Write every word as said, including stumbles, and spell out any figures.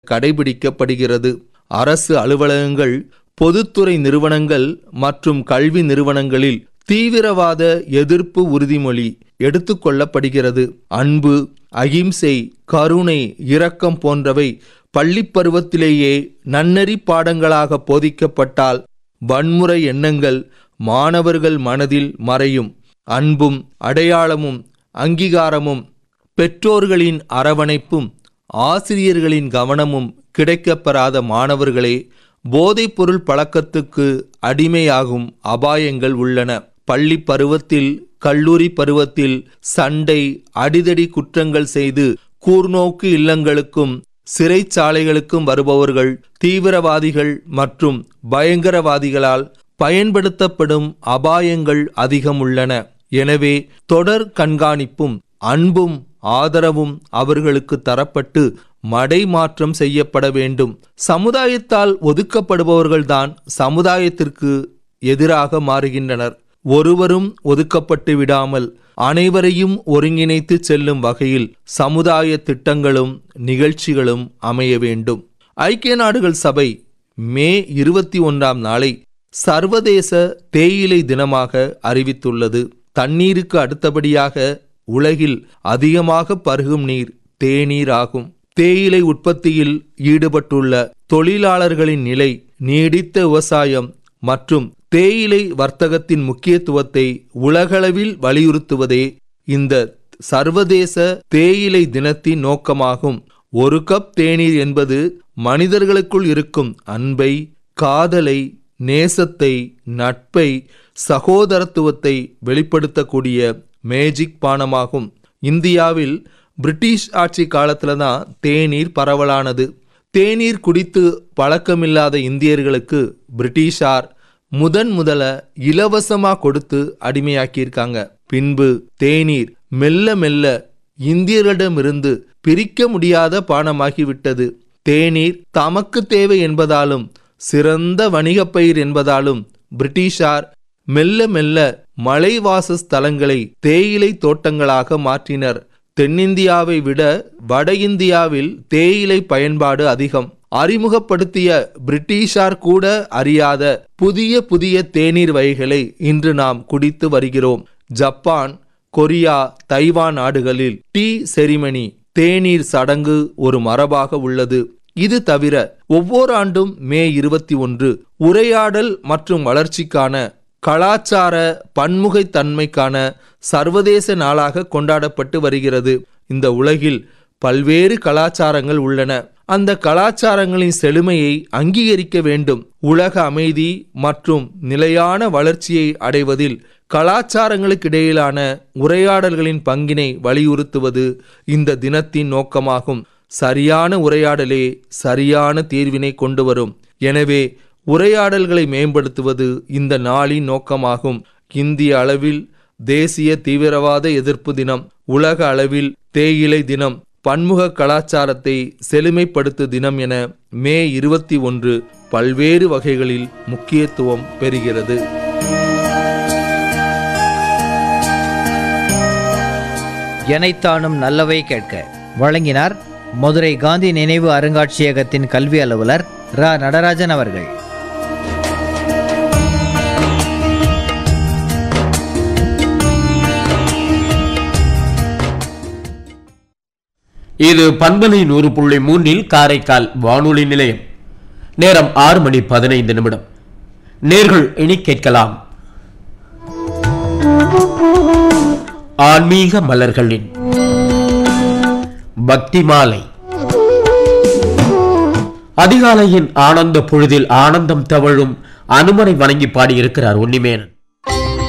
கடைபிடிக்கப்படுகிறது. அரசு அலுவலகங்கள், பொதுத்துறை நிறுவனங்கள் மற்றும் கல்வி நிறுவனங்களில் தீவிரவாத எதிர்ப்பு உறுதிமொழி எடுத்துக்கொள்ளப்படுகிறது. அன்பு, அகிம்சை, கருணை, இரக்கம் போன்றவை பள்ளி பருவத்திலேயே நன்னெறி பாடங்களாக போதிக்கப்பட்டால் வன்முறை எண்ணங்கள் மாணவர்கள் மனதில் மறையும். அன்பும் அடையாளமும் அங்கீகாரமும் பெற்றோர்களின் அரவணைப்பும் ஆசிரியர்களின் கவனமும் கிடைக்கப்பெறாத மாணவர்களே போதைப்பொருள் பழக்கத்துக்கு அடிமையாகும் அபாயங்கள் உள்ளன. பள்ளி பருவத்தில், கல்லூரி பருவத்தில் சண்டை, அடிதடி குற்றங்கள் செய்து கூர்நோக்கு இல்லங்களுக்கும் சிறைச்சாலைகளுக்கும் வருபவர்கள் தீவிரவாதிகள் மற்றும் பயங்கரவாதிகளால் பயன்படுத்தப்படும் அபாயங்கள் அதிகம் உள்ளன. எனவே தொடர் கண்காணிப்பும் அன்பும் ஆதரவும் அவர்களுக்கு தரப்பட்டு மடைமாற்றம் செய்யப்பட வேண்டும். சமுதாயத்தால் ஒதுக்கப்படுபவர்கள்தான் சமுதாயத்திற்கு எதிராக மாறுகின்றனர். ஒருவரும் ஒதுக்கப்பட்டு விடாமல் அனைவரையும் ஒருங்கிணைத்து செல்லும் வகையில் சமுதாய திட்டங்களும் நிகழ்ச்சிகளும் அமைய வேண்டும். ஐக்கிய நாடுகள் சபை மே இருபத்தி ஒன்றாம் நாளை சர்வதேச தேயிலை தினமாக அறிவித்துள்ளது. தண்ணீருக்கு அடுத்தபடியாக உலகில் அதிகமாக பருகும் நீர் தேநீர் ஆகும். தேயிலை உற்பத்தியில் ஈடுபட்டுள்ள தொழிலாளர்களின் நிலை, நீடித்த விவசாயம் மற்றும் தேயிலை வர்த்தகத்தின் முக்கியத்துவத்தை உலகளவில் வலியுறுத்துவதே இந்த சர்வதேச தேயிலை தினத்தின் நோக்கமாகும். ஒரு கப் தேநீர் என்பது மனிதர்களுக்குள் இருக்கும் அன்பை, காதலை, நேசத்தை, நட்பை, சகோதரத்துவத்தை வெளிப்படுத்தக்கூடிய மேஜிக் பானமாகும். இந்தியாவில் பிரிட்டிஷ் ஆட்சி காலத்துல தான் தேநீர் பரவலானது. தேநீர் குடித்து பழக்கமில்லாத இந்தியர்களுக்கு பிரிட்டிஷார் முதன் முதல இலவசமா கொடுத்து அடிமையாக்கியிருக்காங்க. பின்பு தேநீர் மெல்ல மெல்ல இந்தியர்களிடமிருந்து பிரிக்க முடியாத பானமாகிவிட்டது. தேநீர் தமக்கு தேவை என்பதாலும் சிறந்த வணிகப் பயிர் என்பதாலும் பிரிட்டிஷார் மெல்ல மெல்ல மலைவாசஸ்தலங்களை தேயிலை தோட்டங்களாக மாற்றினர். தென்னிந்தியாவை விட வட இந்தியாவில் தேயிலை பயன்பாடு அதிகம். அறிமுகப்படுத்திய பிரிட்டிஷார் கூட அறியாத புதிய புதிய தேநீர் வகைகளை இன்று நாம் குடித்து வருகிறோம். ஜப்பான், கொரியா, தைவான் நாடுகளில் டீ செரிமனி, தேநீர் சடங்கு ஒரு மரபாக உள்ளது. இது தவிர ஒவ்வொரு ஆண்டும் மே இருபத்தி ஒன்று உரையாடல் மற்றும் வளர்ச்சிக்கான கலாச்சார பன்முகைத்தன்மைக்கான சர்வதேச நாளாக கொண்டாடப்பட்டு வருகிறது. இந்த உலகில் பல்வேறு கலாச்சாரங்கள் உள்ளன. அந்த கலாச்சாரங்களின் செழுமையை அங்கீகரிக்க வேண்டும். உலக அமைதி மற்றும் நிலையான வளர்ச்சியை அடைவதில் கலாச்சாரங்களுக்கு இடையிலான உரையாடல்களின் பங்கினை வலியுறுத்துவது இந்த தினத்தின் நோக்கமாகும். சரியான உரையாடலே சரியான தீர்வினை கொண்டு வரும். எனவே உரையாடல்களை மேம்படுத்துவது இந்த நாளின் நோக்கமாகும். இந்திய அளவில் தேசிய தீவிரவாத எதிர்ப்பு தினம், உலக அளவில் தேயிலை தினம், பன்முக கலாச்சாரத்தை செழுமைப்படுத்து தினம் என மே இருபத்தி ஒன்று பல்வேறு வகைகளில் முக்கியத்துவம் பெறுகிறது. எனைத்தானும் நல்லவை கேட்க வழங்கினார் மதுரை காந்தி நினைவு அருங்காட்சியகத்தின் கல்வி அலுவலர் ரா நடராஜன் அவர்கள். இது பண்பலை நூறு புள்ளி மூன்றில் காரைக்கால் வானொலி நிலையம். நேரம் ஆறு மணி பதினைந்து நிமிடம். நேர்கள் இனி கேட்கலாம் ஆன்மீக மலர்களின் பக்தி மாலை. அதிகாலையின் ஆனந்த பொழுதில் ஆனந்தம் தவழும் அனுமனை வணங்கி பாடியிருக்கிறார் உன்னிமேனன்.